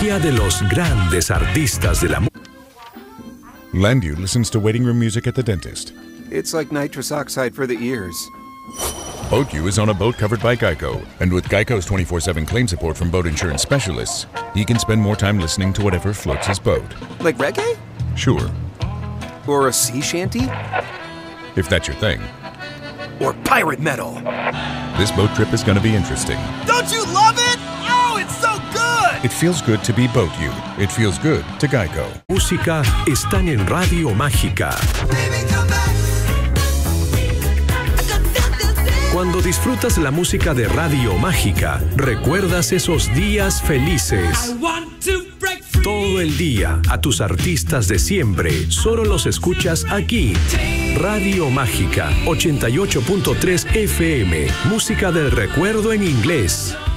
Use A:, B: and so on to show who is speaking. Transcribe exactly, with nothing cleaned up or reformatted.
A: magia de los grandes artistas de la música.
B: Landu listens to waiting room music at the dentist.
C: It's like nitrous oxide for the ears.
B: BoatU is on a boat covered by Geico, and with Geico's twenty-four seven claim support from boat insurance specialists, he can spend more time listening to whatever floats his boat.
C: Like reggae?
B: Sure.
C: Or a sea shanty?
B: If that's your thing.
C: Or pirate metal?
B: This boat trip is going to be interesting.
D: Don't you love it? Oh, it's so good!
B: It feels good to be BoatU. It feels good to Geico.
A: Música están en Radio Mágica. Cuando disfrutas la música de Radio Mágica, recuerdas esos días felices. Todo el día, a tus artistas de siempre, solo los escuchas aquí. Radio Mágica, ochenta y ocho punto tres F M, música del recuerdo en inglés.